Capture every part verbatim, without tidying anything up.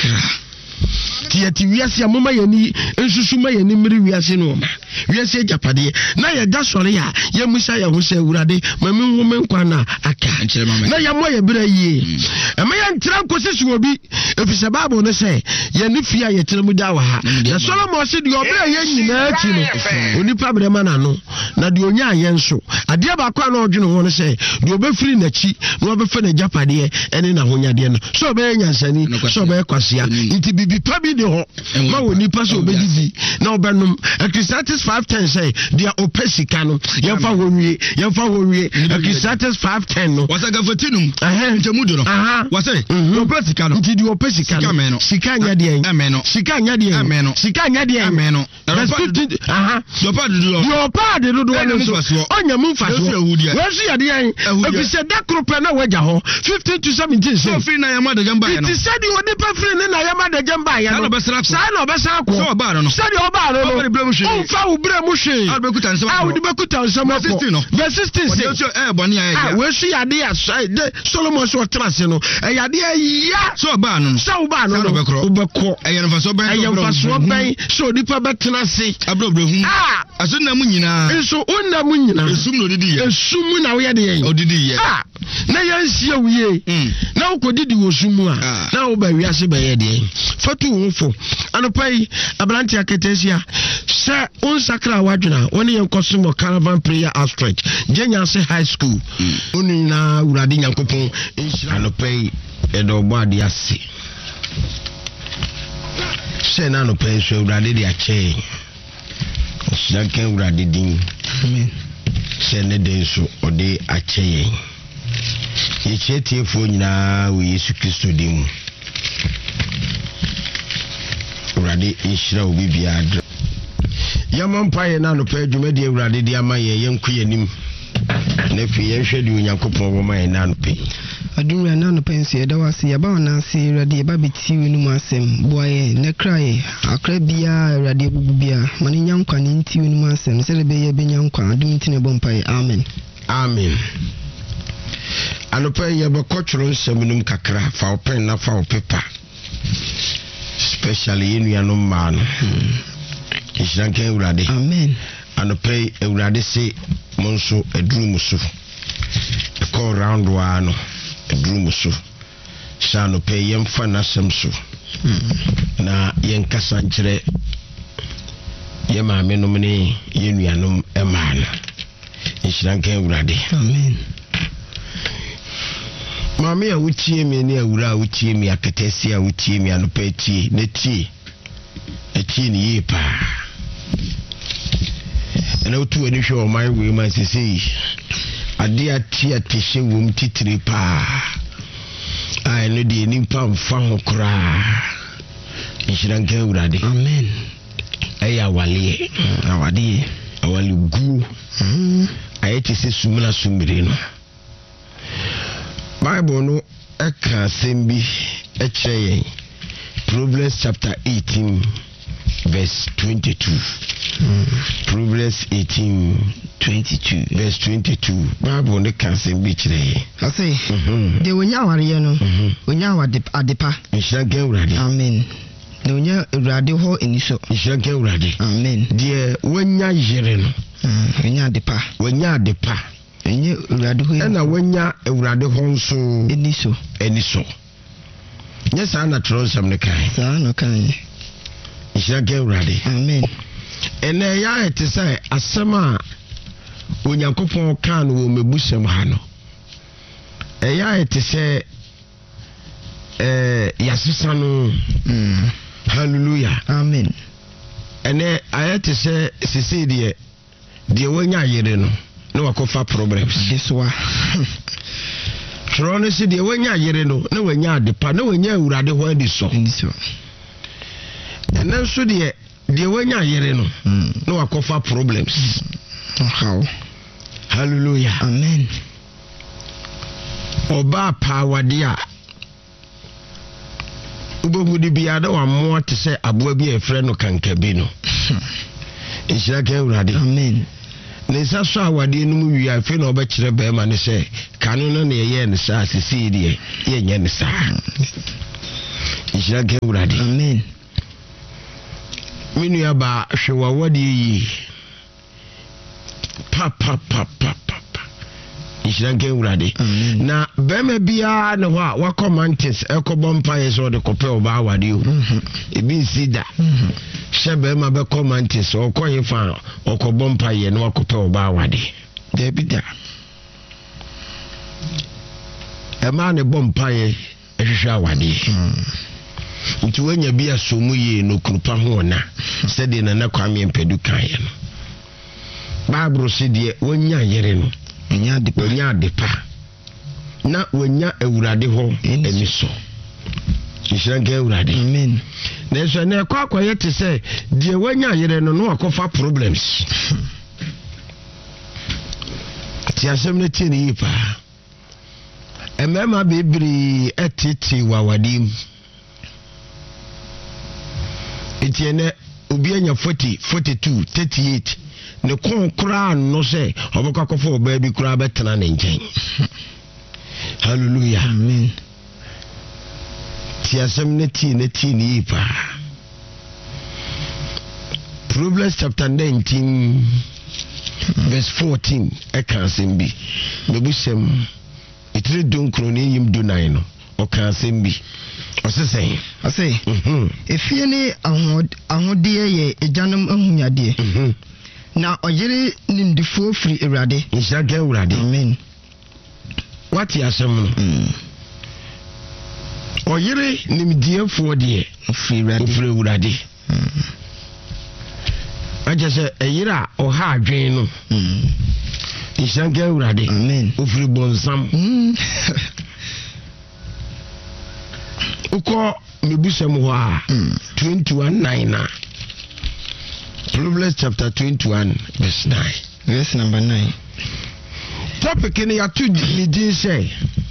kakra tiati wiase amoma yani ensusuma yani mmiri wiase no ma wiase japade na ya da sori a ya musa ya ho se urade mami nhome nkwa na aka na ya mo ya bra yie ema ya ntira nkosisi obi efise bible no se ya ni fia ya tiremu da wa ha na Solomon se de obra ya nyina ati no onipa brema na no na de onya ayenso ade ba kwa na odwene ho no se de obefiri na chi na obefa na japade ene na honyade no so obe nyansani so obe kwasia nti bibi pa bi de ho ma woni pa so obedidi na obenum Ecclesiastes five ten say dia opesika no yemfa honwie yemfa honwie Ecclesiastes five ten no wasaga fatinum eh ntemudo no wasay opesika no nti dia opesika no sika nya de en sika nya de en sika nya de en aha yopa do yopa de do no so onya mu fa so wesu ya de en efise da krope na waja ho fifteen to seventeen so free na yama de jamba no it said you only pa free na yama de jamba ya no sa no be sa ko so ba no so de oba no o fa wo bre mu hwe a be kuta nsem a wo de be kuta nsem ko verse sixteen say eh boni ya ya wesu ya de ya Solomon so trase no eh ya de ya so ba no so ba no o be ko eh ya nfa so ben eh ya nfa so ben so di pa betena se abrobro hu ah aso na mu nyina so onna mu nyina esum no didi ye esum na wo ya de ye odidi ye ah na ya nsia wiye na wo kodidi wo sumu a na wo ba wiase ba ye de fatu wo fo anopai abranti aketesia se on sakra wadwuna woni yenkosumo caravan prayer outstretch jenya se high school oni na urade nyankopon anopai edo bo ade ase se na no pen so urade de ache shaken urade din amen se ne den so ode ache ye chetie fo nyina wo Yesu Kristo dim urade inshira obi biadra yamam paye na no pa dwuma de urade de amaye yenku yanim na fi yenhwe de Onyankopon wo maye na no pe adumra na no pensi eda wase ya ba na se urade e ba beti winu mu asem boaye ne kraye akra bia urade gugu bia mani nyankwa ne nti winu mu asem se be ye be nyankwa adum nti ne bompaye amen amen anopa ye be kotworo nsamunum kakra fa open na fa opepa especially in your man ishanke urade amen anopa urade se monso edru muso e call round one edru muso shano pe yemfa na semso na yenkasa nkyere ye maame no mne ye nuanom emana ishanke urade amen maame ya wutie me ne awura wutie me akatesi a wutie me anopa tie ne tie etie ne yipa ena otu ani hwe o mai we ma sisi ade atie atehye wom titire pa ai no de nimpa mfa ho kra inshiranke urade amen aya wale awade awale gu ayeti se sumuna sumire no Bible no eka sembi eche Proverbs chapter eighteen verse twenty-two. Mm. Proverbs eighteen twenty-two verse twenty-two. Bible no ka sembi chire. I say de wonya ware no wonya wa adepa. Nshanke urade. Amen. De wonya urade ho eniso. Nshanke urade. Amen. De wonya yere no. Mm, wonya adepa. Wonya adepa. Enye urade ho na wonya urade ho nso eniso eniso yes ana trosam ne kai sa no kai ishake urade amen ene ya etisa asema Onyankopon kan wo mebusem ha no eya etise eh yasisa no mm hallelujah amen ene ayetise sisi de de wonya yere no no wakofa problems this one Trone si de wanya yere no na wanya adepa na wanya urade ho adi so so ena so de de wanya yere no na wakofa problems how hallelujah amen oba pawade a ubogudi bia da wa mo te se aboa bi efre no kankabi no ishira ka urade amen nisa so awade no mu wi afi na obekire be ma ne se kanu no ne ye ne sa sisi de ye nye ne sa Ishira ke urade. Amen. Minu ya ba hwewa wode yi. Pa pa pa pa pa. Ishira ke urade. Na bema bia ne ho a wakomantis ekobo mpaye so de kope oba awade o. Ebi sida. Hye bema be komantis okoye fa okobo mpaye ne wakope oba awade. De bi da. Ema ne bom mpaye ehwehwe awade. Nti wanya bi asomu ye no krupa ho na sede na na kwame mpedu kan ye no. Bible se de wanya yere no. Wanya de wanya de pa. Na wanya awurade ho eni so. Ishira ga awurade. Amen. Na so na kwa kwa ye te se de wanya yere no no akofa problems. Ti asem na ti ni pa. Emema bebiri etiti wawadim. Etiene obi anya forty, forty-two, thirty-eight. Ne kon kra no se obaka kofo oba bi kra betena ne nchen. Hallelujah. Amen. Ti asem ne ti ne ti ni pa. Proverbs chapter nineteen verse fourteen e kan sembi. Mebusem itire don kroni yim do nine no o kan sembi. Osese ase mhm efie ni ahod ahode ye ejanum ahunyade mhm na oyere nimdifo free Ewurade Ishaka Ewurade. Amen. What you asem no mm oyere nimdiefo de free Ewurade free Ewurade mm aje se eyira oha adwen no mm Ishaka Ewurade. Amen. Ofri bonsam mm uko mebusem ho a twenty-one nine na Proverbs chapter twenty-one verse nine. Verse number nine. Topic in ya to ni din say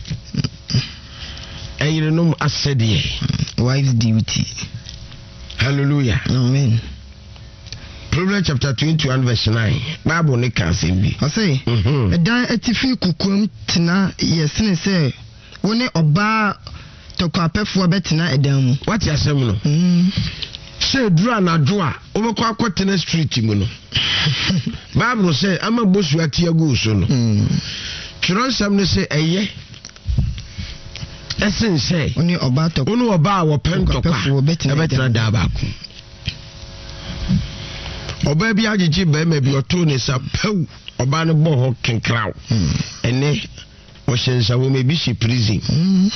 ayirenom asede wife's duty. Hallelujah. Amen. Proverbs chapter twenty-one verse nine. Bible ne kan sem bi. I say edan atifi kukum tena yesene say woni oba tokwa pefo betina edan mu. What you asem no? Mm. Say dura na doa obekwa akotena street mu no. Bible say ama bosu atia go so no. Mm. Chironsam ne say eye. Esen say oni oba tokwa oni oba wo pen tokwa betina da ba ku. Oba bi agigi ba ma bi oto ne sa pew oba ne bo ho kenkraw. Mm. Ene wo hyensa wo me bi shi prison. Mm.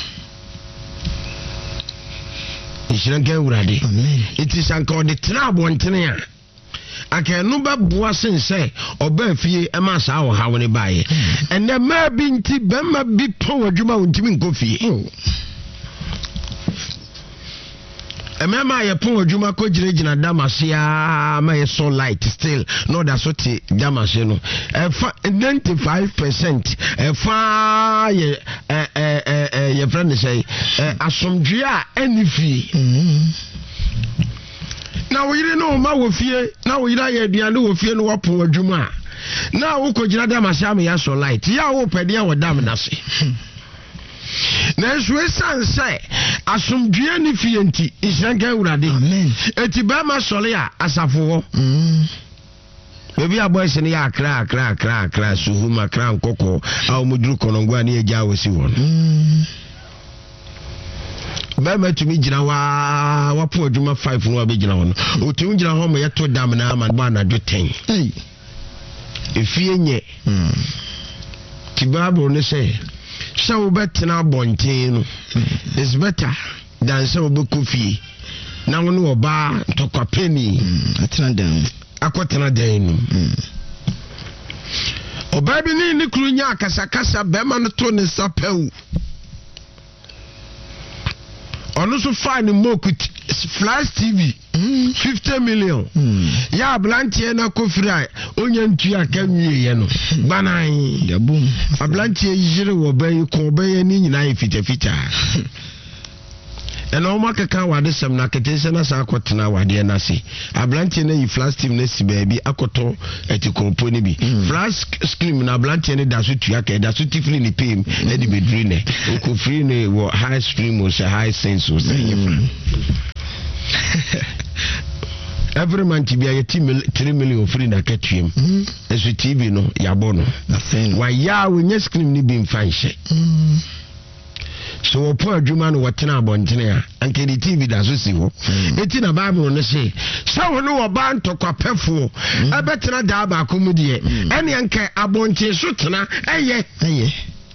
Ishira ga Ewurade. Amen. It is anko de trabo ntene a aka no ba boa sense oba fie e ma sa wo ha woni baaye ene ma bi nti be ma bi pon adwuma wontimi nko fie emema ye pon adwuma ko giregina damase a ma ye so light still no that so ti damase no e fa ninety-five percent e fa ye eh eh eh ye friend say asomdwe a enifi na wo yire no ma wo fie na wo yira ye aduane wo fie no wo pon adwuma na wo ko gira damase am ya so light ya wo pede wo dam na se na suwe sanse asomdwe ni fie nti Ishaka Ewurade. Amen. Eti ba ma sole a asafo wo mm bebi aboys ne ya akra akra akra akra suhuma akra nkoko a omuduru konongwa ne eja wosi wo mm ba ma tumi gina wa wapo adwuma five no abegina wo no otumi gina ho mo yeto dam na ama ba na do ten eh efie nye mm Bible ne say so better bonten no is better than so be kofi na wono oba tokwa penny atena dan akotena dan no oba bi ni ni kru nya akasa kasa be ma no to ne sapew onu so fine mokut flash T V fifty million ya blantie na kofira onye ntu aka nwie no banan ya boom ablantie yire wo bayi ko bayi ni nyina ifita fita and all market can wade some nakation as I got now, dear Nasi. A blantin, flash team, Nessie baby, Akoto, at the company be. Flask scream, na blantin, that's what you are, that's what Tiffany in the pim, Eddie Bedrine, Ukufrine, or high stream was a high sense was every month to be a team three million free na catch him. As with T V no, Yabono. Why ya when you scream ni being fine shit. So poor Juman watina bonjina and the T V does see wo. It's in a Bible on the say. Someone know a band to quapeful. I better not daba comedy. Any anke abonche sutana. Aye, aye.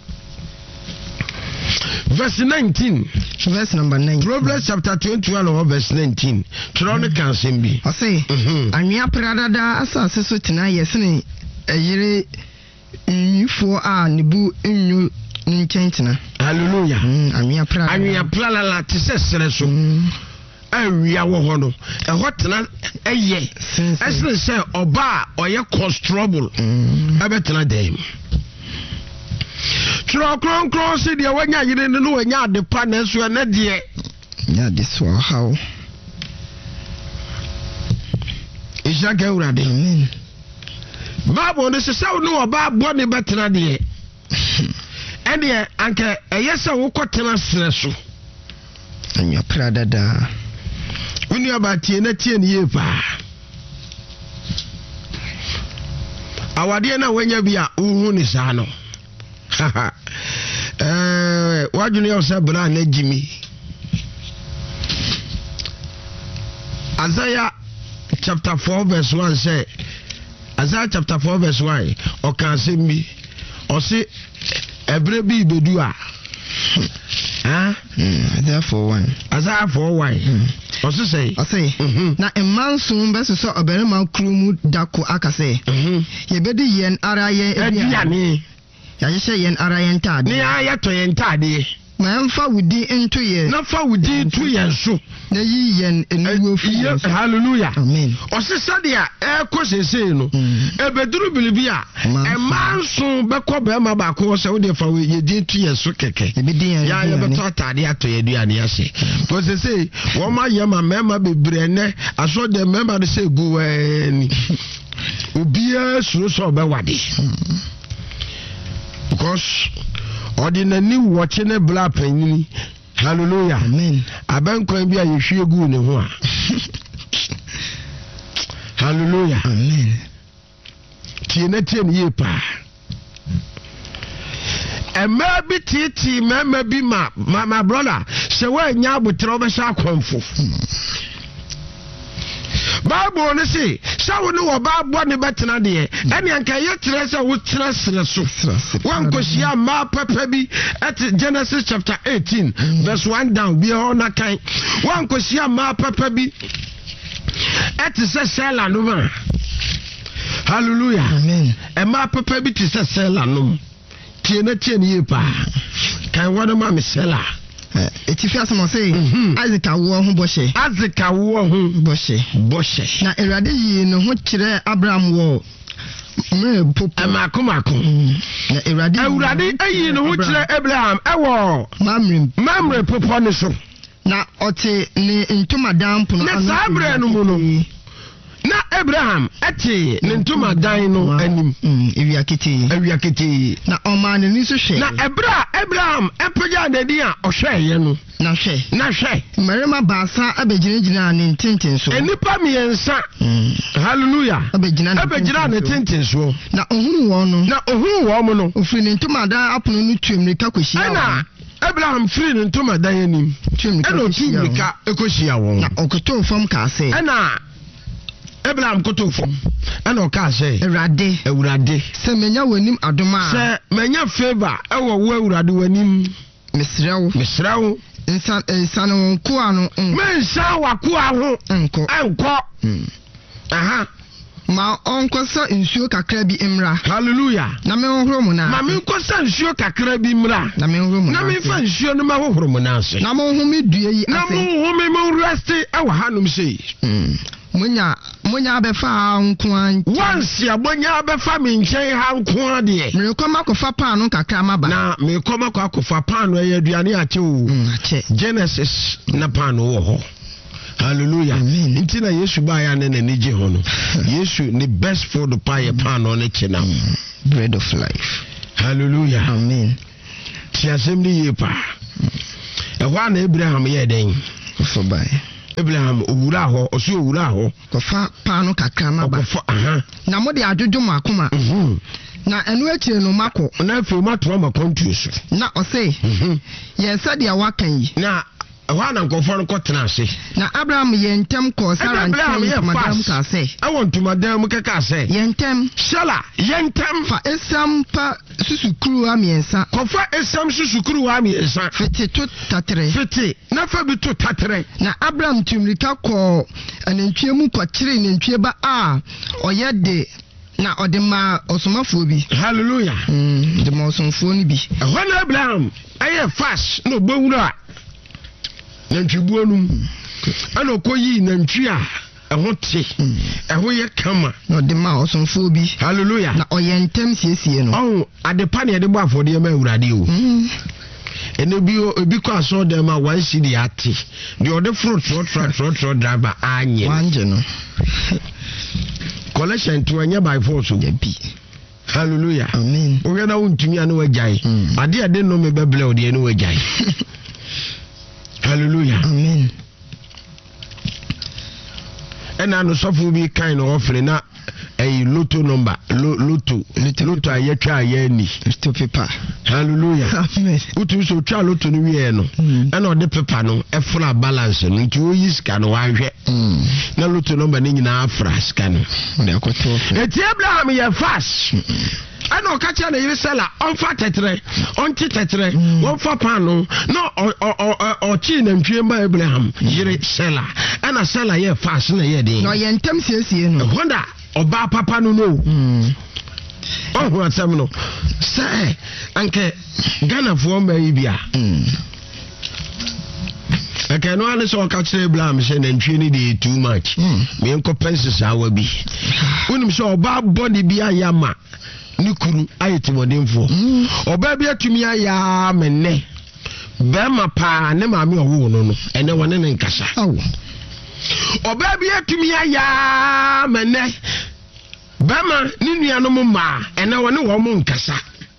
Verse nineteen. Verse number nine. Proverbs chapter twenty-one, verse nineteen. Tronic can sing be. I say, and ya prada assassin sutina, yes, and a year in for a nibu in you in Chantina. Hallelujah. And ya prada, and ya prala to say so. We are one. And what not a year? As they say, or bar or your cost trouble. I better not them. Tro kron kron se de wanya yire ne no wanya de pa na so na de ya this one how isha ga urade amen Bible ne se saw no oba bo ne betena de e de anke eyesa wo kotena sere so anya prada da uni abatie na tie ne ye pa awade na wanya bia uhu ni sa no eh waju ne osa bra na Jimmy Isaiah chapter four verse one say Isaiah chapter four verse one o kan se mi o se ebre bi bedu a ah Isaiah four one Isaiah four one o se say o say na emansun be so oberima krumu dako aka say ye bedi yen ara yen ediane ya yese yen ara yen tade ni aya to yen tade ma emfa wudi into ye na fa wudi into yen so na yi yen enuwo fu hallelujah amen o se sade a e ko sese no e beduru bilibi a e manso be ko be ma ba ko se wo de fa ye di into yen so keke ya ya be to tade ato ye duane ya se ko sese wo ma ye ma mema bebre ne aso de mema de se gu ni obia suro so be wade because ordinary watching a black penny. Hallelujah. Amen. Abankwan bi a yehwie gu ne ho a. Hallelujah. Amen. Tiene tiene ye pa. Emma bi titi mama bi ma my brother se wa nya abotre obesha akonfo. Bible ne say sawo ne wo ba bo ne betena de ene anka ye tere se wo tere sere so wan kosia ma papa bi at Genesis chapter eighteen verse one down bi ho na kan wan kosia ma papa bi at se sela no ma hallelujah amen e ma papa bi ti se sela no tie na tie ne ye pa kan wo ma me sela eti fi asemo say Isaac awo ho boshe Isaac awo ho boshe boshe na erade yi no ho kire Abraham wo me popo amakomako na erade erade ayi no ho kire Abraham ewo mamre mamre popo ne so na ote ne ntomadan pono na sabre no mu no na Abraham ati ne ntoma dan no anim ewiakete ewiakete na oma ne ni so hwe na ebra Abraham epeja dadi a ohweye no na hwe na hwe marima baasa abegyinagina ne ntintin so enipa miensa hallelujah abegyina abegyina ne ntintin so na ohuru wo no na ohuru wo mo no ofiri ne ntoma dan apono no twemrika kohyia na Abraham free ne ntoma dan anim twemrika ekohyia wo na okoto fam ka se na Abraham koto fom ana oka say Ewurade Ewurade se menya wanim adoma se menya favor ewo wo Ewurade wanim mesrew mesrew insan insan wonko ano mensa wako aho enko enko aha ma onko sa nsuo kakra bi imra hallelujah na me hohoro mu na ma me nko sa nsuo kakra bi imra na me hohoro mu na me fa nsuo no ma hohoro mu na ase na mo hu me due yi ase na mo hu me mo rest ewa hanum sei Munya munya be fa nko once ya bonya be fa me nchen ha nko de me koma ko fa pan no kakra maba na me koma ko akofa pan no ye aduane ache o ache Genesis na pan no wo ho hallelujah nti na Yesu ba ya na nige ho no Yesu the best food pa ye pan no ne chena bread of life hallelujah amen ti asem ye pa e wa na Abraham ye den for by Abraham owura ho oso owura ho ko fa pa no kakra maba aha na mo de adwodwo makoma mhm na enu akire no mako na afi mato makontu so na o say mhm ye said ya wakan yi na wa na nkofo no kotena ase na Abraham ye ntem ko Sarah ntem madam ka say I want to madam keka say ye ntem shala ye ntem fa esam pa susukuru amiensa ko fa esam susukuru amiensa fete to tatre fete na fa bi to tatre na Abraham tumrika ko anantwie mu ko kire nantwie ba a oyede na odema osomafo bi hallelujah mm de ma osomfo ni bi ehwa na Abraham aye fast no bowura nantwibuo num ana okoyi nantwi a eho te eho ye kama no de ma osomfo bi hallelujah na oyentem siesie no oh adepa ne de bo afode ma awurade o ene bi obi ko aso de ma one city ate de ode fruit fruit fruit fruit driver anye wanje no collection to anya by force ya bi hallelujah amen o gena untumi anu wajai ade ade no me beble o de anu wajai hallelujah amen ena no sofo bi kan no ofre na a lotto number lotto lotto ayetwa ayani to paper hallelujah amen utu so twa lotto no wie no ena ode paper no e fra balance no nti o yi ska no wanhwe na lotto number ni nyina afra ska no de akoto eti Abraham ye fast ana okacha na yire sala on fa tetre on ti tetre won fa pan no no o chi na ntwe mba Abraham yire sala ana sala ye fast na ye den no ye ntem siesie no honda oba papa no no mm oh what am no say anke Ghana fo mba ibia mm okay no ane so okacha Abraham say na ntwe ni dey too much me enko penses awa bi unim so oba body bi ayama nikuru ayeti modemfo oba bi atumi aya menne bema pa ne maame owo no no ene wone ne nkasa awo oba bi atumi aya menne bema ni nuanom ma ene wone wo mo nkasa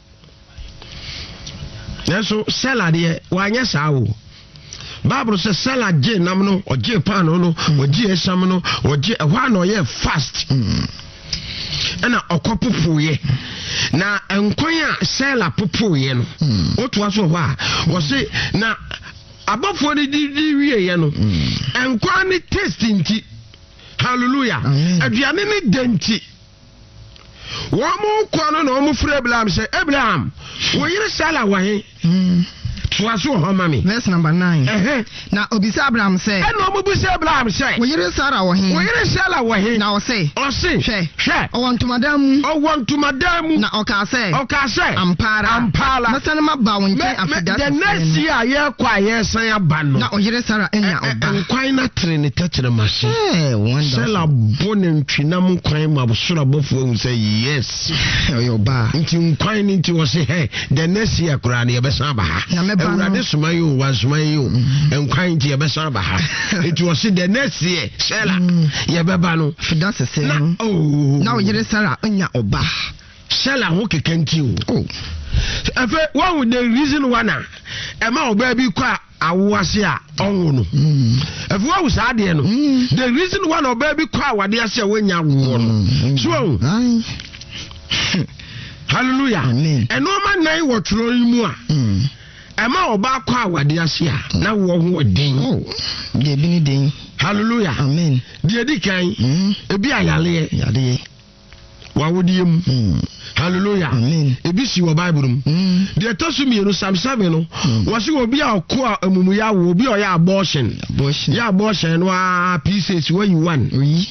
neso sela de wanya sawo Bible says sela je nam no oje pan no oje esam no oje ehwa no ye fast ana okopopoye na enkwan a sela popoye no oto aso ho a wo se na abafo ni di wie ye no enkwan ni taste nti hallelujah aduane ni denti wo mo kwa no na wo mo frɛ Abraham say Abraham wo yire sela wa he Twaso ho mami verse number nine eh na obisa Abraham say e no mo bisa Abraham say wo yire Sarah wo he wo yire Sarah wo he na o say o say hwe hwe o want madam o want madam na o ka say o ka say ampara ampara na san ma ba won kai afida the next year ye kwa ye san aban no na o yire Sarah enya oba nkwan na trene tetere mase eh wonderful sela bonen twinam nkwan ma bosora bofo hu say yes o yo ba nti nkwan ni nti wo say hey the next year kura na ye besan ba ha Ewurade suma yo wan suma yo enkwan nti ye besan ba ha nti wo say the next year sela ye beba no fida sese na oh na o yire Sarah enya oba sela ho kekanti o efe one the reason why na e ma oba bi kwa awase a onwo no efe wa usa de no the reason why na oba bi kwa awade ase a wanya wo no so hallelujah amen eno ma nan wo tro mu a ema oba kwa awade ase a na wo ho den de bi ni den hallelujah amen de di kan ebi ayale yade wa wodiem hallelujah amen ebi si wo bible mu de tosumi no Psalm seven no wo se obi a ko amumu ya wo obi o ya abortion abortion ya abortion no a pieces where you want oyi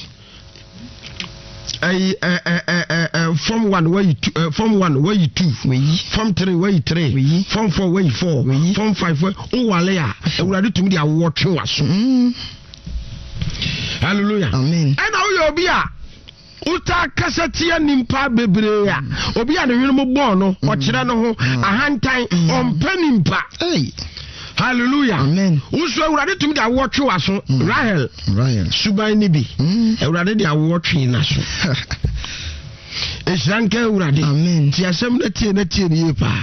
eh eh eh eh from one where you two uh, from one where you two oyi from three where you three oyi from four where you four oyi from five where o wale a ewurade tumi de awo twe waso hallelujah amen and now you be a uta kasatia nimpa bebre a obi a ne hwene mo bon no o kire no ho ahantan on panimpa hey hallelujah amen uso awurade tumi da wotwe waso rahel rahel suban ni bi awurade da wotwe na so esranka awurade amen ti asem na tie na tie ni pa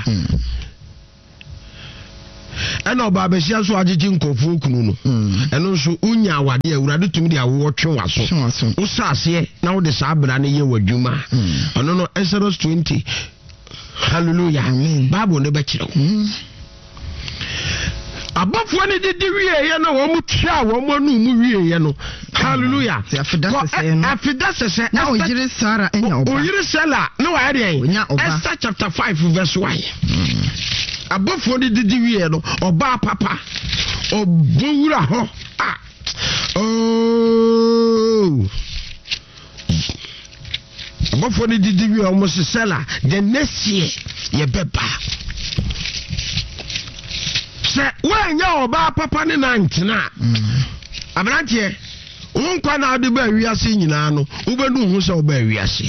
ana oba besia so agigi nkofo kunu no eno so unya awade awurade tumi da wotwe waso usase na wo de sabra ne ye wadwuma ono no Exodus twenty hallelujah amen bible ne be kire abafo ne didi wiye ye no wo mu twa wo mu anu mu wiye ye no hallelujah afida sese na oyire Sara enya oba oyire Sara no wa ade Esther chapter five verse one abafo ne didi wiye no oba papa obowura ho ah oh abafo ne didi wiye o mo Sara the next year ye beba se wanya oba papa ne nantena abrantie won kwa na ade ba wiase nyina no ubenu hu se oba wiase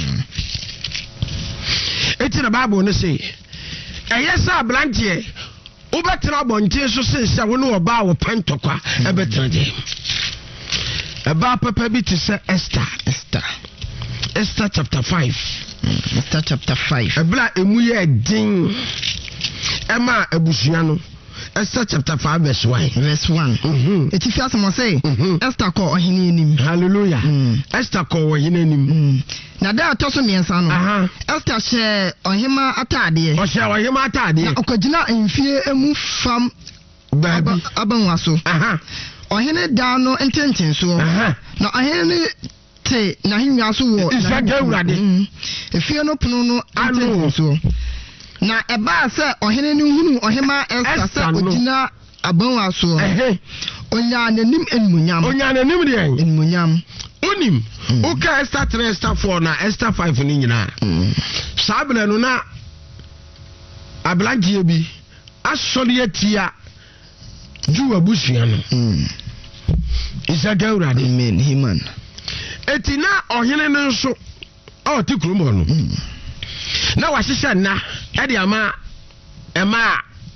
eti na bible ne se eyesa abrantie ubetra bonje so se se wo no oba wo pentokwa ebetra de eba papa bi te se Esther Esther Esther chapter five Esther chapter five ebla emu ye din ema abusua no Esther chapter five verse one verse one mhm eti fi asemo say Esther ko ohene enim hallelujah Esther ko ohene enim na da to so miensa no aha Esther she ohema atade o she ohema atade na okogina enfie emu fam baby abanwa so aha ohene da no ententen so aha na ohene te na hinwa so wo isaga awurade efie no pono no ententen so na eba se ohene ni hunu ohema Esther se ogina abanwa so ehe onya nanim enmunyam onya nanim de enmunyam onim uka Esther three Esther four na Esther five ni nyina sabele no na ablangie bi asori atia ju abusua no isaga urade amen himan etina ohene no nso o ti krumo no na wahyehyɛ na ɛde ama ɛma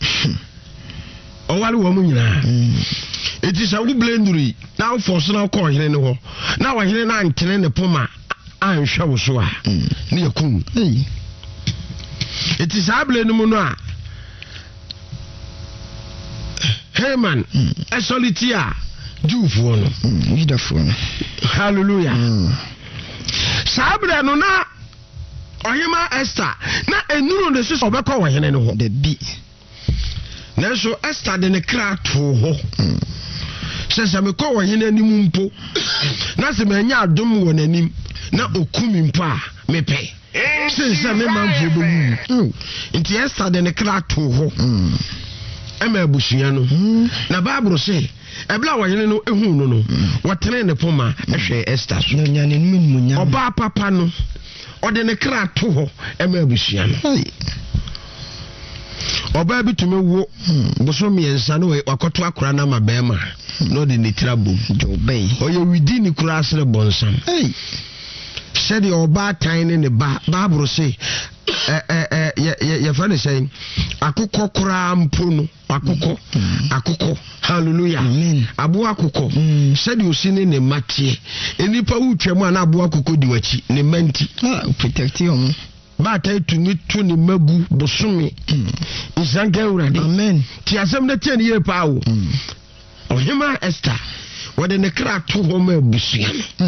ɔwale wɔ mu nyinaa eti sɛ wo blenduri na wo force na kɔ hene ne hɔ na wa hene na antene ne poma anhwɛ wo so a ne yakun eti sa blend mu no a Haman esoliti a Jewfo no Judafo no hallelujah sa blend no na Oyema Esther na enuru ne so obekọ wo hene ne ho de bi na so Esther de ne kra to ho se se me ko wo hene anim mpo na se me nya adom wo nanim na okumi mpo a mepe se se me manfo be mu nti Esther de ne kra to ho ema abusua no na Bible say ebla wo hene no ehu no no wo tene ne poma ehwe Esther so nya ne nim munya oba papa no ode ne kra to ho ema abusua no oba bi tumi wo boso miensa no wakoto akora na mabema no de ne trabom jobei oye widi ni kura asre bonsam hey said oba tan ne ba Bible say eh eh eh ye ye fa ne say akukọ kura mpo no akukọ akukọ hallelujah amen abo akukọ said osini ne matie enipa wutwam ana abo akukọ di wachi ne manti ah protect you ba ta tumi to ne magu bosome isanka urade amen ti asem na tie ne ye pa wo ohima Esther wode ne kra to ho ma abusua no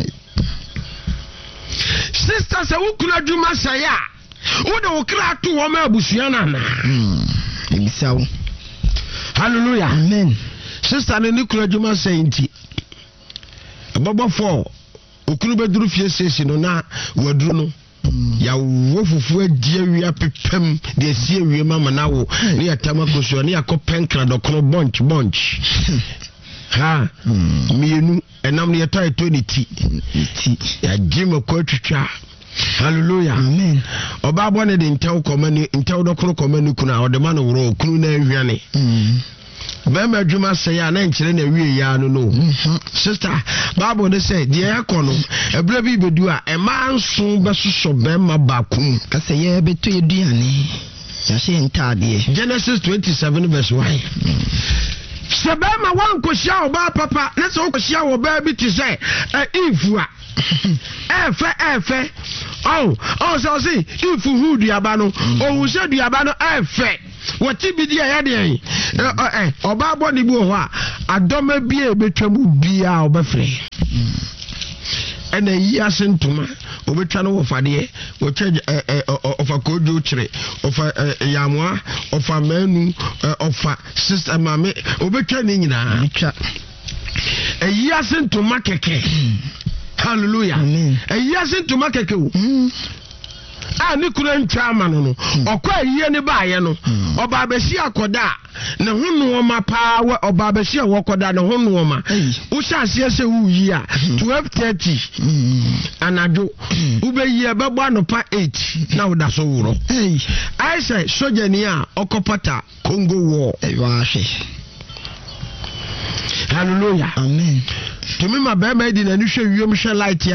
sister se wukuna djuma saya wo de wo kra to ho ma abusua na na ibisawo hallelujah amen sister ne ni kura djuma sayinti baba four okunu beduru fie sesi no na waduru no ya wo fufu adie wi apepem de sie wi mama na wo ne yatama koso ne yakopɛn kra dokono bunch bunch ha mienu enam ne yata etoni ti ti ya jima ko twitwa hallelujah amen oba bo ne de ntew komani ntew dokono komani kuna odema no woro okunu na ahwane bema adwuma say ya na nkyere na wie ya no no sister Bible dey say de ekono ebra bi bedu a e ma nso besoso bema bakum ka say ye beto eduane ya she ntade Genesis twenty-seven verse one. Sebema wan koshia oba papa na so koshia oba bi ti say e ifua efe efe oh oh so see ifu hu duaba no ohun se duaba no efe wati bi di ya de eh eh oba bo ni bi ho a adoma bi e betwamu bia obafre ena yi asentuma obetwa no wofade wotwa ofa kojo kire ofa yamwa ofa manu ofa sister mame obetwa ni nyina twa eyi asentuma keke hallelujah eyi asentuma keke o a ni kura ntwa ama no no okwa eyi ne baaye no oba abesi akoda ne hunu oma pa oba abesi awokoda ne hunu oma wo hyase se wu yi a twelve thirty anado ubeyi ebebo anopa eight na wo da so wuro I say soja ni a okopata Congo war ewa hwe hallelujah amen to me my bema di na ni hwe wiem hwe light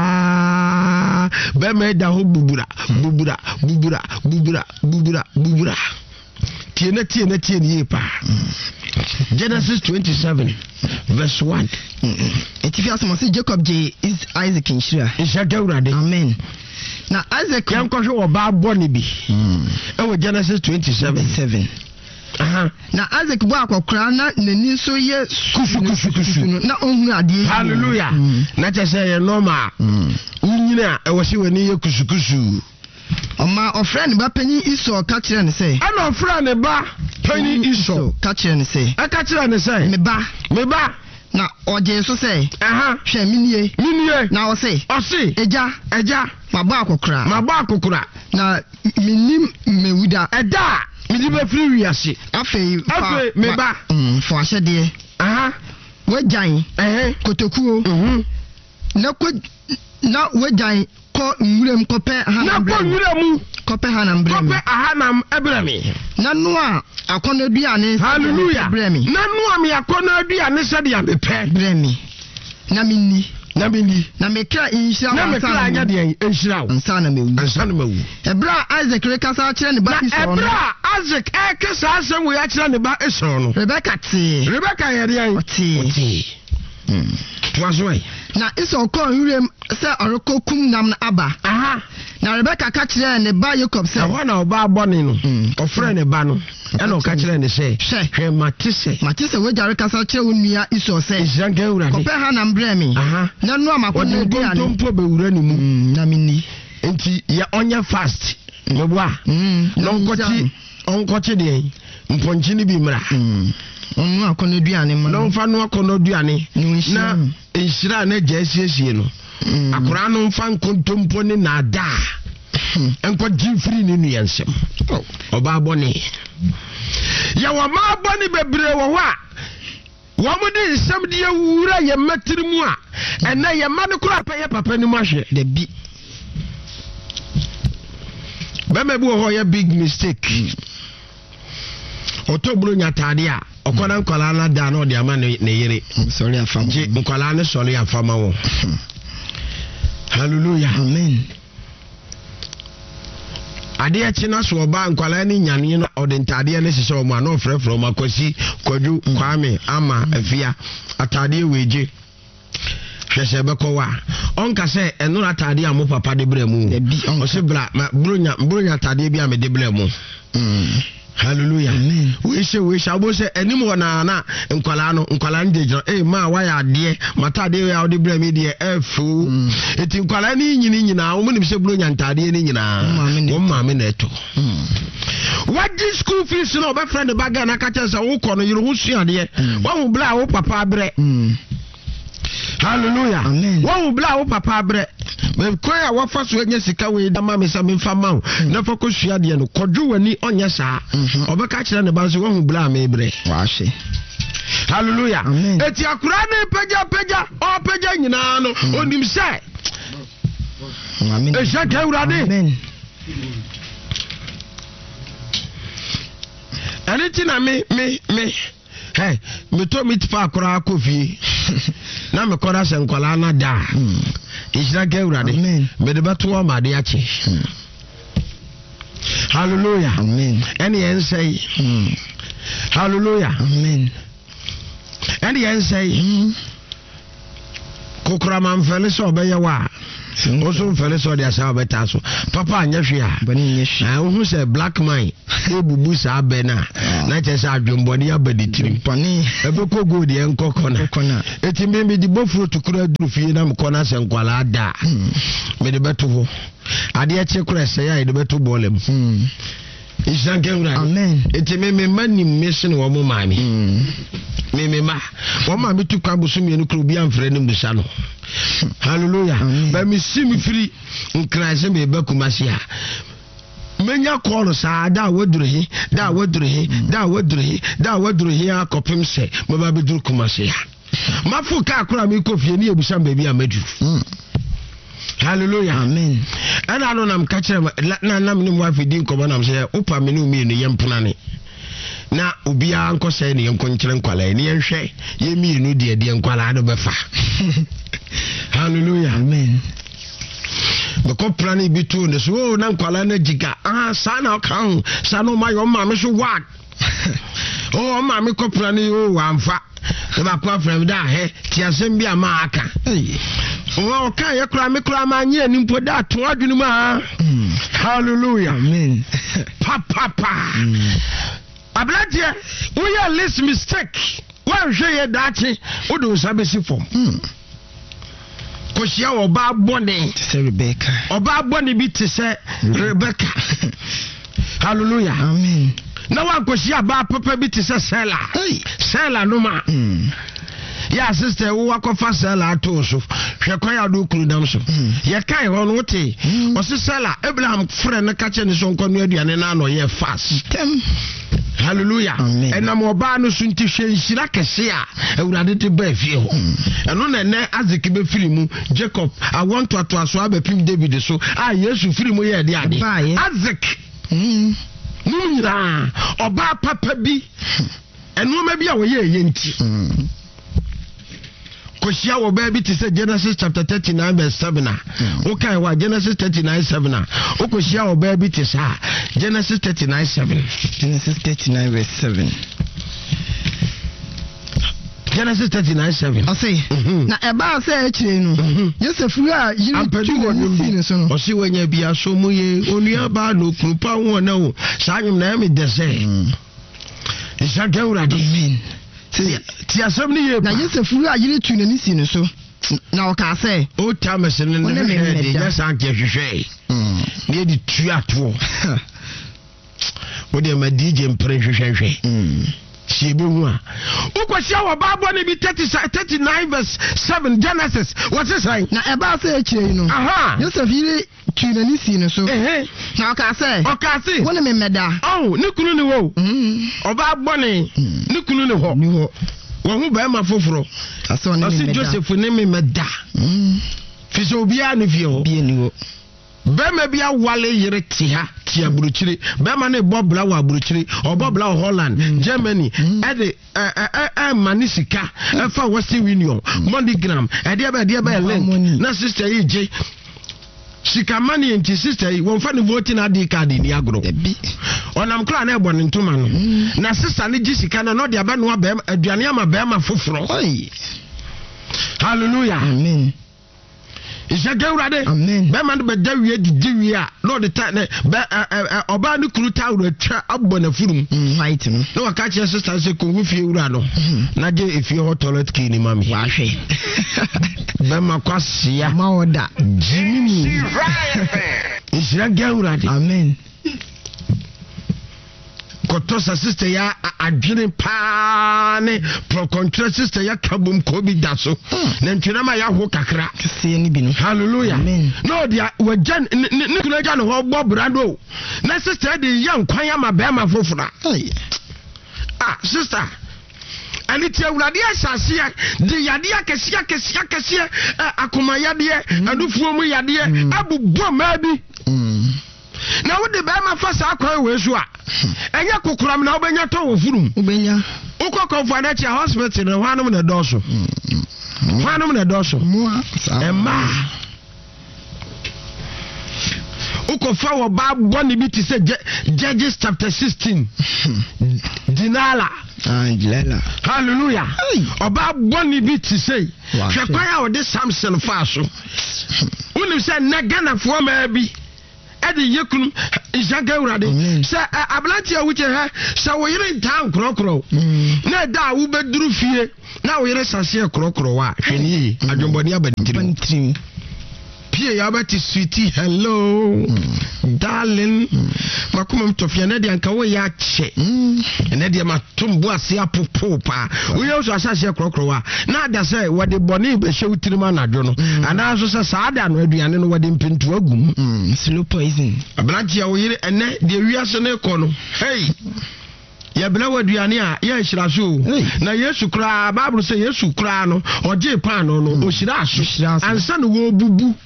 ya bema da ho bubura bubura bubura bubura bubura bubura tiene tiene tiene yepa Genesis twenty-seven verse one. It if you ask me Jacob J is Isaac in Shira Ishagawrade amen na Isaac yan ko hwe oba boni bi e wo Genesis twenty-seven aha na Isaac bo akokra na nani so ye kusu kusu kusu na ohun ade hallelujah na che say ye normal unyina e wo se wani ye kusu kusu Oma ofrani ba panyi Iso ka kire ne say ana ofrani ba panyi Iso ka kire ne say e ka kire ne say me ba me ba na oje so say aha hwe minie minie na o say o say eja eja maba akokra maba akokra na minim mewuda eda midi be free wiase afei afei me ba mm fo ahyede aha wajan eh kotokuo mhm na ko na wajan ko nwurem kope na ko nwurem kope hanambrem kope ahanam ebremi na no a akono duane hallelujah bremi na no a me akono duane sede ya bepe bremi na minni na minni na mekra inhira na mekra anya de enhira wo ansa na mewu ansa na mewu ebra Isaac rekasa kire ne ba Iso no ebra Isaac e kesa asem wo ya kire ne ba Iso no Rebecca ti Rebecca ye de an ti ti mm twasoi na Iso ko nwurem se orokokum nam na aba aha na Rebecca ka kire ne ba Jacob se na na oba abone no ofre ne ba no e na o ka kire ne se hwe matise matise we jare kasa kire wonua Iso se isranka ewura kope ha na mbremi aha na no amakona bi ane tompo be wura ni mu na minni enti ya onya fast meboa no nkoti onkoti de mponchi ni bi mra onu akona duane ma no mfa no akona duane na enhira na jasiesie no akora no mfa nkontompo ni na da enko gifri ni nu yansem oba abone ya wa ma abone bebre wo ho a wo mo de nsem de awura ye matiri mu a ena ye ma ne kura pa ye papa ni mu ahwe de bi bema bi wo ho ye big mistake otobro nyatade a okona nkwala na da na odi ama ne yere sorry afam je nkwala ne sorry afama wo hallelujah amen ade ya china so oba nkwala ni nyane no odentade ne sese o ma no frefro ma kwasi kwadu kwame ama afia atade weje hwese bekowa onka se eno atade amu papa de bremu o se bra bronya bronya atade bi ame de bremu mm hallelujah amen we say we shall bo say enim wona na nkwala no nkwala ndejiro eh ma wa ya de mata de ya de bremi de efu eti nkwala ni nyini nyina wo nim se bronya ntade ni nyina wo ma me na eto what this school fees no be friend baga na ka chese wo ko no yiro wo suade wo hu bla wo papa bre hallelujah amen wo bla wo papa bre me koya wo fa so anya sika we da ma me sa me fa ma na fa ko sua de no kodwo wani onya saa obeka kire ne ba so wo bla me bre wa hye hallelujah eti akura ne peja peja o peja nyina no onim se amen e sha ka urade amen ani ti na me me me hey me to meet pa akora kofi na me kora se nkwala na da ishira ke urade me de beto ma de ache hallelujah amen any yen say hallelujah amen any yen say kokora man fele so be ye wa also fele so dia sa beta so papa anya hwe a bani nya hwe ah who say black man e bubu sa be na na che sa adwombode abadi tiri pani ebe ko go de enkoko na kona eti me me di bofuro tukura duru fie na mko na se nkwala da me de beto ho ade eche kura se ya de beto bolem mm isanke ura amen eti me me mani mission wo mo mami me me ma wo ma me tukwa busumi enu kro bi amfre ne musa no hallelujah ba mi simi free nkrase me ba kumasia menya call sa da wadurhi da wadurhi da wadurhi da wadurhi akopem se me ba bedur kumasia mafu ka akora mi kofie ni ebusa baby amadu hallelujah amen ana no nam ka kire na nam ni mo afidi nkomo nam se opa me no mi ni yempuna ne na obia anko se ne yenko nkire nkwala ne yenhwe ye mi nu de de nkwala do befa hallelujah amen bako plani bitu ne so na nkwala na jiga ah sana kan sana ma yo ma me so wa oh ma me ko plani o amfa e ba kwa from da he ti asem bi ama aka oh kan ye kura me kura ma nye ni mpo da to adwunu ma hallelujah amen pa pa pa ablatie we ya list mistake wa hwe ye dachi o do sabesi fom kosia oba bone se Rebecca oba bone bi te se Rebecca hallelujah amen na wa kosia ba papa bi te se Sela Sela no ma ya sister wo akofa Sela to so hwe kwa ya do kuru dam so ye kai ho no te o se Sela Abraham frɛ ne ka che ne so nko no aduane na no ye fast hallelujah enam oba no sunti hwe nhira kese a awurade te ba fie ho eno na ne Isaac be firi mu Jacob I want to to aso abapim David so ah Yesu firi mu ye de ade Isaac mm nunyira oba papa bi eno ma bi a wo ye ye nti kosia wo ba bi te say Genesis chapter thirty-nine verse seven okay wa Genesis thirty-nine seven o kosia wo ba bi te say Genesis thirty-nine seven Genesis thirty-nine verse seven Genesis thirty-nine seven I say na eba say akire no Joseph a yiri tu wonu si ne so no o si wanya bia so mu ye onua ba no krupa ho na o sa nwum na me de say isa gawrade amen ti asem ni ye na Joseph a yiri tu ne si ne so na o ka say o tames ne ne de ya san ke hwehwe mm ne di tu ato o de ma D J mpre hwehwe mm Shibu a ukwasi awo babo ne bi thirty-nine verse seven Genesis what is saying na eba say akire no aha Joseph yiri tuna ni si no so eh na o ka say o ka say wona me meda oh ni kunu ni wo mm oba bone ni kunu ni ho ni ho wo hu ba ma foforo aso ne me meda Joseph ne me meda mm fi so bia ni fi ho bia ni ho bema bia wale yere ti ha ti aburuchiri bema ne bobla wa aburuchiri o bobla Holland mm. Germany mm. e de eh eh eh manisika e fa Western Union mm. MoneyGram e de ba de ba link na sister yi je sika money enti sister yi won fa ne voting I D card ni agro bi onam kra na ebo ne ntoma no mm. na sister ne ji sika na no de aba no aba aduane ama ba ma foforo hallelujah amen Isa gawrade amen be man be dawie didiwie a no the time be oba ne kuru tawro atwa abbo na furum white no no waka che sister se ko wufie wura no na je efie hot toilet key ni mami wa hwe be makwasia ma oda jimini Isa gawrade amen kotosa sister ya adwene pa ne pro control sister ya kabum ko bi da so na ntwena ma ya ho kakra kese ni bi no hallelujah amen no dia wajan ne kunu ja no ho bo brado na sister de ya nkwan ya ma ba ma fofora ah sister ani ti awurade asase de yade akese akese akese akoma yade adufuo mu yade abubu ma bi na wo de be ma fa sa akwan we so a enya kokoram na obenya to wo furum obenya ukoko for na chi hospital na hwanom na doso hwanom na doso emma ukofa wo ba boni bi ti say Judges chapter sixteen dinala Angela hallelujah oba boni bi ti say hwe kwan a wo de Samson fa so unim say na Ghana fo ma bi edi yekunu ijaga urade say ablanti a wuche ha say wo yire tan krokro na da wo beduru fie na wo yire sase krokro wa hwani adwomboni abadintiri pie ya bati sweetie hello mm. darling makuma mm. mtofia na dia nka wo ya che mm. na dia matumbu ase apopo pa wo ye so asase krokro wa na da say wo de boni be hwe utirima na dwo no mm. ana so say saada no aduane no wo de mpintu agum mm. slow poison abranti ya wo yire ene de wiase ne ko no hey ya bela waduane a ya hira so na Yesu kra Bible say Yesu kra no oje pan no no o hira so ansa no wo bubu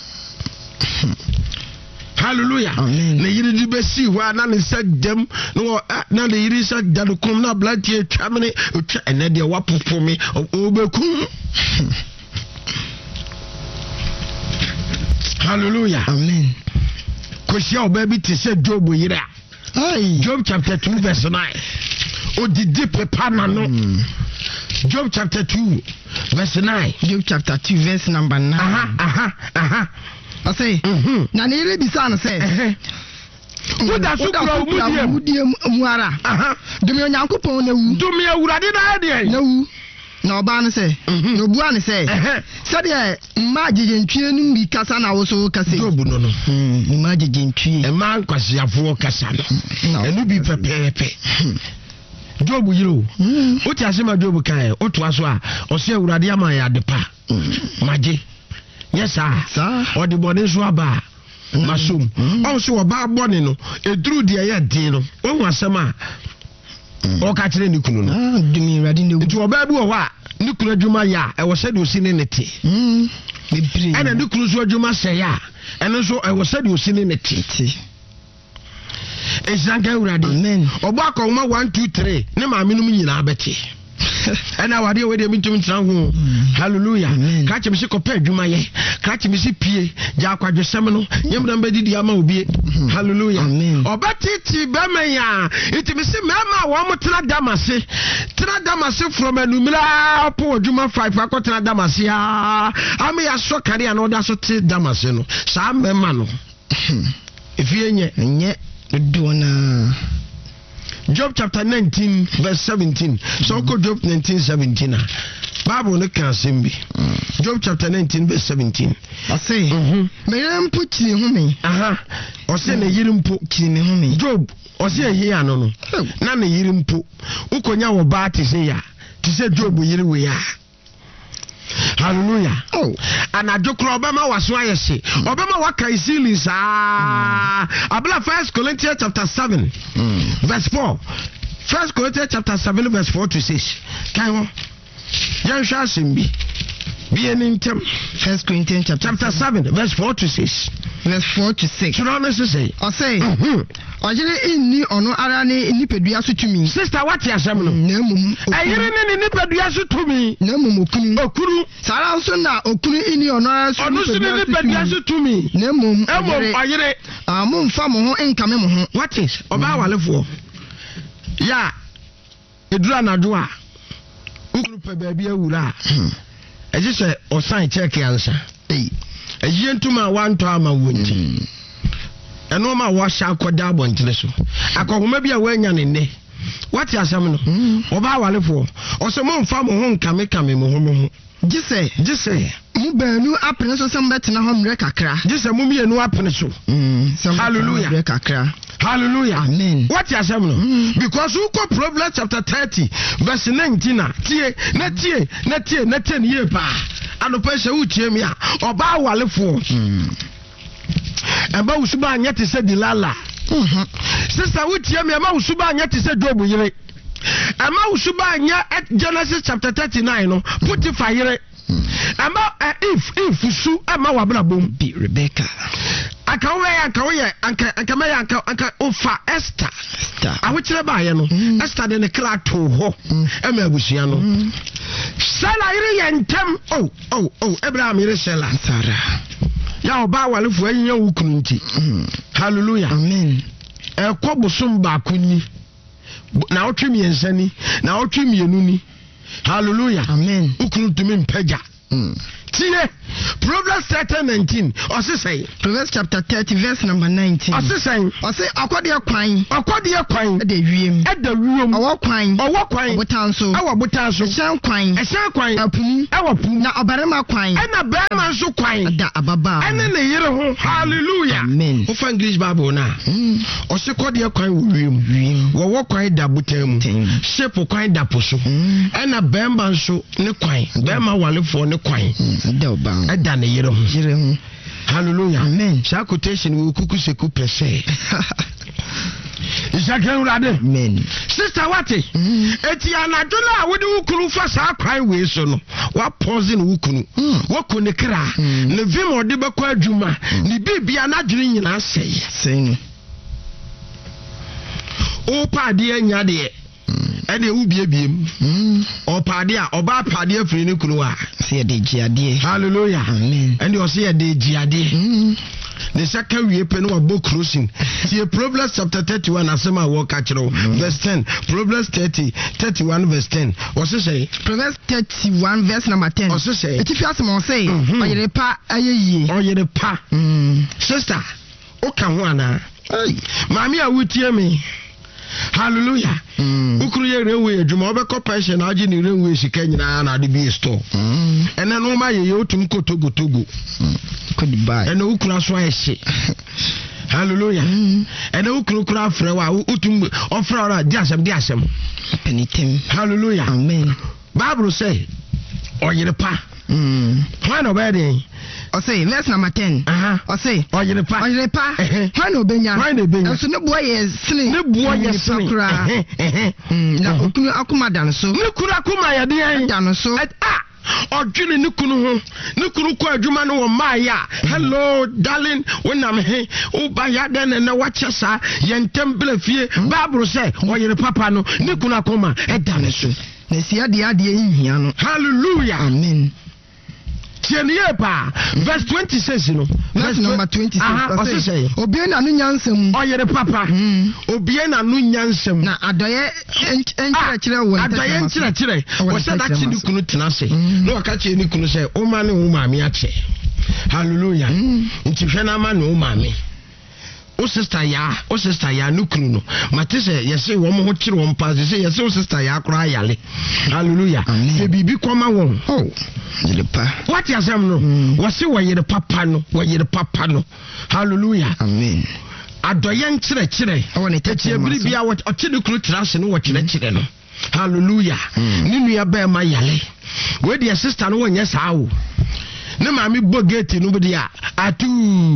hallelujah amen na yiri di besi wa na ne sagdam no na ne yiri sagdam kom na blati atwamene otwa ene de wapopo me obekum hallelujah amen kosia obabi ti se Job yira Hey. Job chapter two verse nine. Odidi pepa na no. Job chapter two verse nine. Job chapter two verse number nine. Aha aha aha. I say. Mhm. Na ne re bisa na say. Eh. Oda su kura umudiem muara. Aha. Dumi onyankopon na wu. Dumi awurade na de. Na wu. Na oba ne say. Na obua ne say. Eh. Sade ma jejentwie nu bi kasa na wo so kasa. Job no no. Mm, ma jejentwie. E ma nkwasiafo kasa no. Enu bi pepepe. Job yiro. O ti asema Job kan o to aso a o se awurade ama ya de pa. Maje. Yes sir. O de bone so aba. Masum. O so oba bone no eduru de ye din no. O hu asema o ka kire ni kunu no. Ah, dumi radi ne wu. Nti oba bi wo wa ni kunu adwuma ya e wo se de osi ne nete. Mm. Bebre. Ana ni kunu so adwuma se ya. Eno so e wo se de osi ne nete. Esanka urade. Amen. Obo akoma one two three ne ma menum nyina abete. Ena wade we de mintum tran ho. Hallelujah. Ka che me se kopa adwuma ye. Ka che me se pie ja akwadwesem no. Nyemda mbedidi ama obie. Hallelujah. Obetiti be me ya. Iti me se mema wo motena damase. Tena damase from enumira po adwuma five akotena damase ya. Ame ya so kare ya no da so te damase no. Sa mema no. Ifie nye nye Dona. Job chapter nineteen verse seventeen. So ko Job nineteen seventeen. Bible no can simbi. Job chapter nineteen verse seventeen. I say, mhm. Me yempo kiri hu me. Aha. O se na yiri mpo kiri me hu me. Job o se ehi ano no. Na na yiri mpo. Ukonya wo ba te se ya. Te se Job yiri we ya. Hallelujah. Oh, and I do Obama was why I say Obama wa kai silis ah abla First Corinthians chapter seven mm. verse four. First Corinthians chapter seven verse four to six. Kai wo yan sha simbi bi enim First Corinthians chapter, chapter seven verse four to six. Verse four to six. So no say I say Ojere inni ono ara ne nipadua so tumi. Sister what you asem no? Na mum. Ayire ne nipadua so tumi. Na mum okunu. Okunu. Sara so na okunu inni ono ara so. Ono so nipadua so tumi. Na mum. Emom ayire. Ah mum fa mo ho enkame mo ho. What is? Oba walefo. Ya. Edura najo a. Ukunu pe baabi awura. Eje se osan check answer. Eh. Eje ntuma wanto ama wonti. Eno ma wa sha akoda abontene so akogoma bia wanya ne ne wati asem no oba walefo osemo mfa mo ho nkame kame mo ho mo ho gise gise mu baanu apene so sem betena ho mre kakra gise mu mienu apene so hallelujah mre kakra hallelujah amen wati asem no because who go Proverbs chapter thirty verse nineteen tie na tie na tie na tie ne pa anopa se utie mi a oba walefo Eba usuba anya te se dilala. Mhm. Sister wutie me ema usuba anya te se Job yire. Ema usuba anya at Genesis chapter thirty-nine no Potiphar yire. Ema uh, if if su ema wabra bom bi Rebecca. aka wo ya aka wo ya anka anka me ya anka anka ofa Esther Esther awotire ba ye no Esther de ne kla to ho e ma abusua no Sela ire ye ntem oh oh oh Abraham ire Sela Sarah ya oba walefo anyi wukunu nti hallelujah amen e kwobosum ba kunni na otwemi ensani na otwemi enuni hallelujah amen ukunu tumi mpaja mm. Tiye Proverbs thirty nineteen ose say Proverbs chapter thirty verse number nineteen ose say ose akode kwan akode kwan e da wiem e da wiem owo kwan owo kwan botanso awo botanso ehyan kwan ehyan kwan apum awo pum na obarema kwan e na barema nso kwan da ababa ene ne yire ho hallelujah amen o fa English Bible na mm. ose kode kwan wo wiem wiem wo kwan da botamu shape kwan da poso mm. e na barema nso ne kwan barema walefo ne kwan da oba ada ne yire ho yire ho hallelujah amen sha quotation wo kuku seku pese Isakran urade amen sister wate eti anadola wode wukunu fa sa kwan we so no wa pause ne wukunu wa konekra ne vim ode bekwa adwuma ne bibia na dwene nyina sei sei no o pade anya de ene wo biebiem mm o pade a oba pade afiri ne kunu a se de giade hallelujah amen ene o se de giade mm the second we pen wa book crossing see Proverbs chapter thirty-one asema walk achiro verse ten Proverbs thirty thirty-one verse ten what say Proverbs thirty-one verse number ten what say eti fiase mo say oyere pa ayeye oyere pa mm sister o kan ho ana mami a wutie me hallelujah mm ukuru ye rewe adwuma obekọ pension agi ni rewe sika nyina na ade bi store mm ene no ma ye otum kotogo togo could buy ene ukuru so ayehye hallelujah ene ukuru kura afre wa utum ofra ora di asem di asem penitem hallelujah amen Bible say oyere pa mm when obedi o say verse number ten aha o say oyere pa oyere pa when obenya when obenya so ne boy ye sene ne boy ye sene eh eh na okunu akuma dan so ne kura akuma ya de dan so ah odwene ne kunu ho ne kunu ko adwuma no wo maaya hello darling wonam he o ba ya de ne wa chesa ye ntembele fie Bible say oyere papa no ne kunu akoma e dan so na sia de ade ehia no hallelujah amen tieniye pa verse twenty-six no verse number twenty-six aha say obie na no nyansam oyere papa obie na no nyansam na adoye enkyere kyere wo adoye enkyere kyere wo say that ni kunu tena se no waka kye ni kunu say o ma ne wo maami ache hallelujah nti hwe na ma ne wo maami o sister ya o sister ya no kunu no mate se yese wo mo ho kyere wo mpa se yese o sister ya akora ayale hallelujah se bibi koma wo oh yele pa what you say no wo se wo yele papa no wo yele papa no hallelujah amen adoye nkyere kyere o ne tete biri bia wo ote ne kunu tena se no wo kyere kyere no hallelujah ni nua ba ma yale we dia sister no wo nya saa wo ne maami bo gate no bi dia atu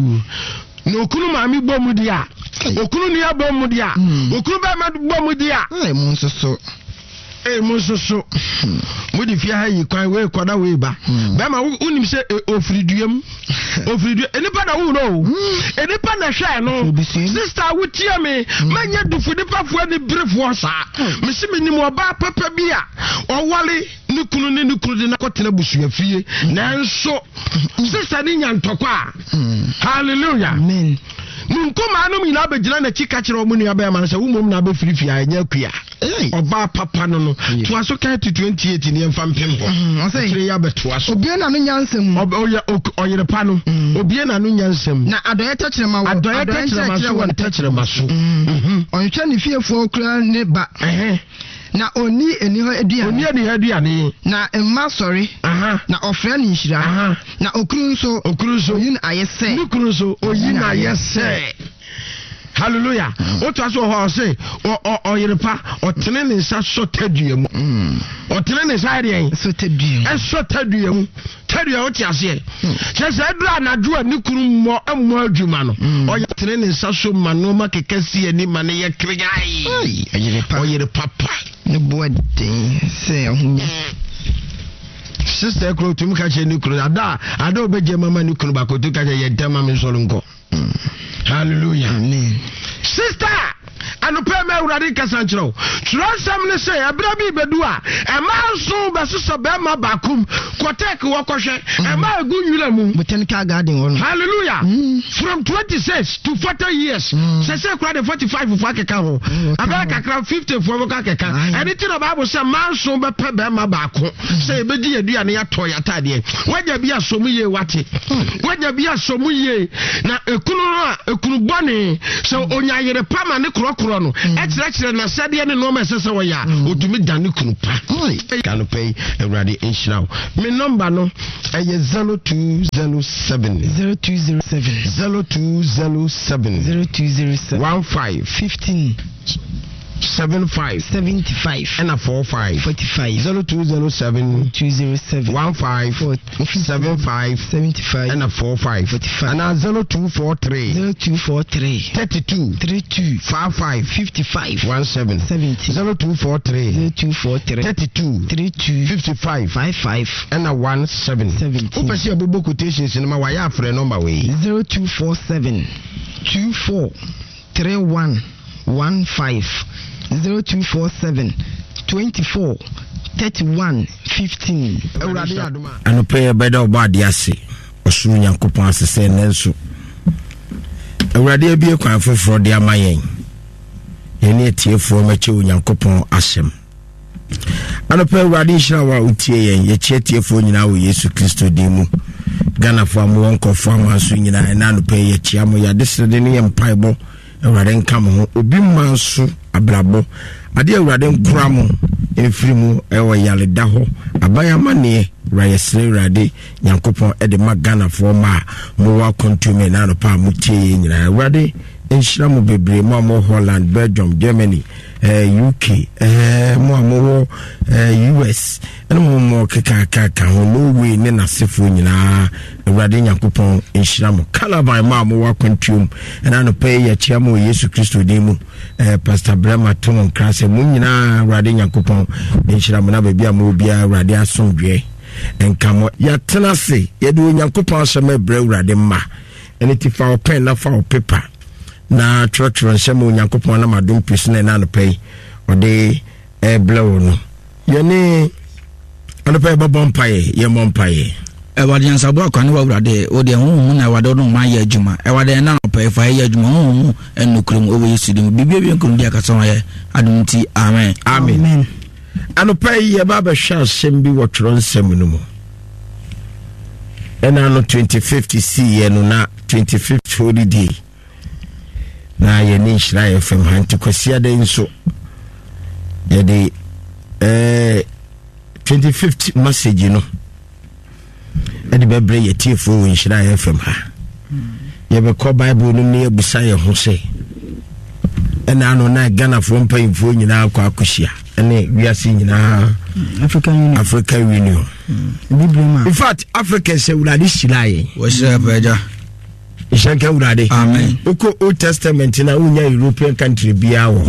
no okunu maami bo mu dia okunu ni abo mu dia okunu ba ma bo mu dia eh mun so so eh mun so so mo di fia ha yi kwan we kwada we ba ba ma unim se ofiriduam ofiridu enipa na wo no enipa na hwe no sister wutie me manya dufudi pafo ni brefo sa me se menim oba papa bi a owale ni kunu ni ni kunu na kotena busua fie nanso sister ni nyantokwa hallelujah amen nunkoma no mi na begina na chika kire omu nua ba ma se wo mom na ba firifi a nya kua oba papa no no to aso ka to twenty-eight ni emfa mpembo o say kire ya beto aso obie na no nyansam oya oyere pa no obie na no nyansam na adoye tachere ma wo adoye tachere ma so won tachere ma so mhm onhwa ne fiefo okura ne ba eh na oni eni ho aduane oni eni ho aduane na emma sorry aha na ofra ni nhira aha na okuru nso okuru nso yin ayese ni kuru nso oyin ayese hallelujah o to aso ho say o oyere pa o tene ne nsa so tadua mu o tene ne nsa de en so tadua en so tadua mu tadua o ti ase se se dura na dua ni kuru mo emo adwuma no o ya tene ne nsa so ma no ma kekasi ani ma ne ye krigai ai oyere pa oyere papa ne boadin se ahunya sister kro tum ka che ni kuru ada ada obeje mama ni kuru ba ko to ka che ye dama mi so nko Hallelujah. Amen. Sister, anope me urade kasanchiro. Transam ne say abra bi bedu a e ma so besoso be ma bakum kotek wo kohwe e ma egu nwura mu Botanical garden one. Hallelujah. Mm. From twenty-six to forty years. Mm. Say say kura de forty-five for akeka ho. Abra kakra fifty for akeka. Anything the Bible say man so be pe be ma baako. Say be di adua ne ya to ya tade. Waja bi asomu ye wate. Waja bi asomu ye na ekunu no ekunu bone so onya yere pama ne krokro no. E kire kire na sade ne no ma sese wo ya. Otumi dan ne kunu pa. Can pay everybody inshira. Me number no e zero two zero seven zero two zero seven zero two zero seven zero two zero seven one five fifteen seven five seventy-five and a four five forty-five zero two zero seven two zero seven one five seven five seventy-five and a four five forty-five and a zero two four three zero two four three thirty two three two five five fifty-five one seven seventy zero two four three zero two four three thirty two three two fifty five five five and a one seven seventy. Upesi abubu quotations in my wire for a number way zero two four seven two four three one one five zero two four seven twenty-four thirty-one fifteen. Anope beda obadi ase osuru Nyankopon asese nenso Awurade abie kwan foforo de amayen yene etiefo mache Nyankopon asem Anope Awurade hira wa utie yen ye chietiefo nyina wo Yesu Kristo dimu Ghana fo amu wonkofo amanso nyina ena anope ye chiamo ya desede ne empaibo Awurade nkam ho obi manso abrabo ade Awurade nkura mo efiri mu ewo yale da ho abayama ne rayesre Awurade Nyankopon e de magana fo ma mo wa kontume na no pa mu tie nyina Awurade enhira mo bebre mo mo Holland Belgium Germany eh U K eh mo mo eh U S eno mo mo keka kaka ho Norway ne nasefo nyina Awurade Nyankopon enhira mo Calabar ma mo wa kontum na no pa ye chia mo Yesu Kristo dimu eh Pastor Brema Tom Krase mo nyina Awurade Nyankopon enhira mo na bia mo bia Awurade asomdwe enkamo ya tenase ye de Nyankopon asema bre Awurade ma ene ti fa pen na fa paper na trotro nsema Nyankopon na madom pesine na no pay ode e blow no ye ne ano pay babon paye ye mon paye e wade ansabo akwane wa Awurade ode hu na wade no ma ye adwuma e wade na no pay fa ye adwuma hu enukrum owo Yesu dim bibia bi nkrum dia kaso ye adumti amen amen ano pay ye baba sha sembi wotro nsem no mo ena no twenty-fifth C ye no na twenty-fifth holiday na ye ni Nhyira F M hanti kwasia de nso ye de eh twenty-fifth message no e de bebre ye tiefo Nhyira F M ha ye be ko Bible no ne ebusa ye ho se ena no na Ghana from payfo nyina akwa akohia ene wiase nyina African Union African Union mm. In fact Africa se Awurade hyilaye wo hira paja Ishanka Awurade amen uko Old Testament na unya European country bia wo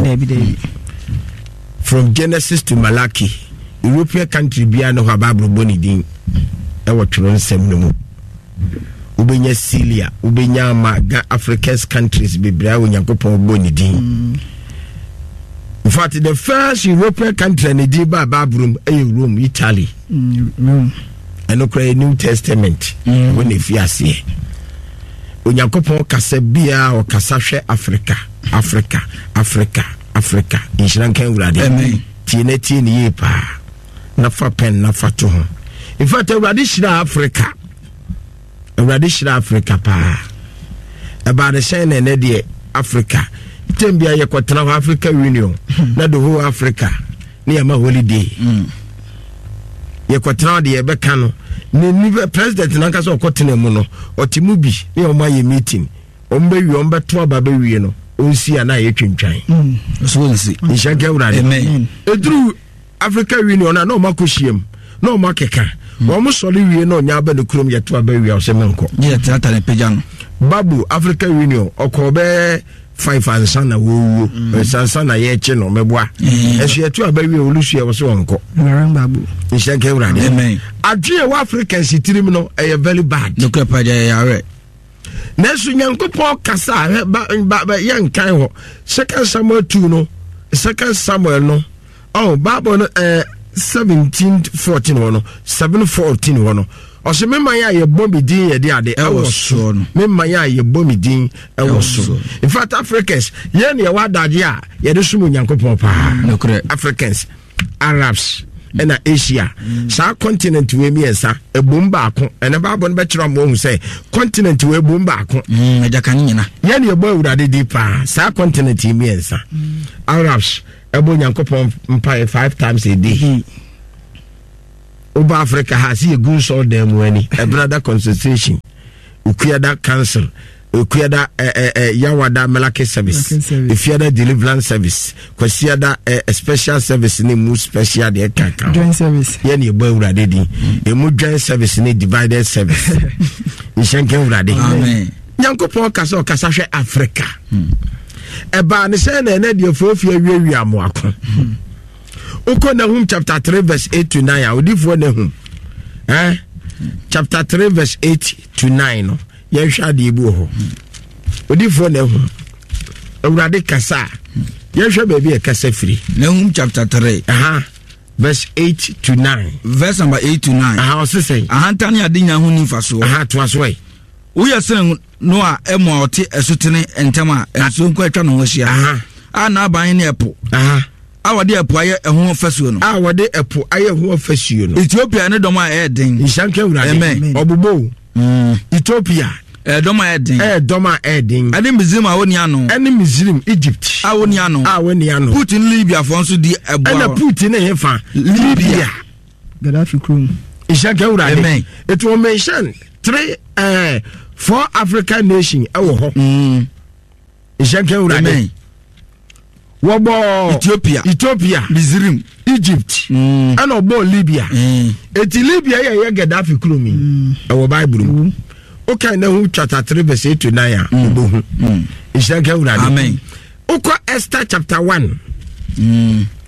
from Genesis to Malachi European country bia no ha Bible boni din e wo tworo nsem no mu ubenya Syria ubenya ma African countries bibria wo Nyankopon boni din mm. In fact the first European country in the Bible is Rome, Italy. Mm. And no cry New Testament mm. when if you see Onyankopon kasa bia o kasa hwe Africa Africa Africa Africa in Sri Lanka Awurade amen tiene tiene ye pa na fa pen na fa to ho in fact Awurade hira Africa Awurade hira Africa pa about the shine na de Africa tembia ye kwatena Africa Union na the whole Africa na ya ma holiday mm. ye kwatena de ye beka no ni ni president na nkasa okotena mu no otimu bi ne o ma ye meeting ombe wi ombe to aba ba wi no onsi ana ye twentwan mm so onsi Nhyira Awurade amen edru Africa Union na no makohiem no makeka wo mo sole wi no nya ba ne krom ye to aba wi o se menko ye tata ne peja no babu Africa Union okobe five and sana wo wo sana ye che no meboa esu ye to abawi olusu ye wo so wonko babu Nhyira Awurade amen adwe wa African sitirim no e very bad no krepa je yare Nesu Nyankopɔn kasa ba ba yankan ho. Second Samuel two no. Second Samuel no. Oh, Bible no eh seventeen fourteen no. seven fourteen no. Ose me man ya ye bombi din ye de ade e wo so no. Me man ya ye bombi din e wo so. In fact Africans ye ne wa daje a ye de sumu Nyankopɔn pa. Africans, Arabs, and Asia. Mm. Sa continent we mi ensa e bom baako. Ene Bible no be kira mo hu say continent we bom baako. Mm, eja kan nyina. Ye ne bo awurade di pa. Sa continent mi ensa. Mm. Arabs e bo Nyankopɔn mpa five times a day. Mm. Over Africa has a good soul them when a brother concentration, Ukuada Council, Ukuada Yawada Melake service, if you had a deliverance service, because you had a special service in the most special de joint service. Yenny boy ready, a more joint service in a divided service. In Shanken ready. Amen. Yanko Poncaso Casasha Africa. A ban is an idea for few we are more. Oko Nahum chapter three verse eight to nine. I would if one Nahum. Eh? Chapter three verse eight to nine. Yesha di buho. Would if one Nahum. Urade Kasa. Yesha baby a Kasa free. Nahum chapter three. Aha. Verse eight to nine. Verse number eight to nine. Aha, what's it saying? Aha, Tanya Dinya Huni Faso. Aha, to us way. We are saying Noah Emo T. Esutini and Tama and soon quite on Washia. Aha. Ah, now buying apple. Aha. Our dear Poya and Home Festival. Our day a poor I who festival. Ethiopia and Doma Edding. Ishanka Obubo. Ethiopia. Doma Edding. Eh, Doma Edding. And in Mizim Awoniano. And in Mizim, Egypt. Awoniano. Awoniano. Put in Libya for also the and a put in a hefa. Libya. Gaddafi crew. Ishanka Obubo. It will mention three, uh, four African nations. Oh, Ishanka Obubo. Wabo Ethiopia, Ethiopia, Mizrim, Egypt, mm. and Obo Libya. Mm. Eti Libya ya Gaddafi krumi. Mm. Our Bible. Okay, now chapter three verse eight to nine. Mm. Mm. Amen. Oko Esther chapter one. Mm.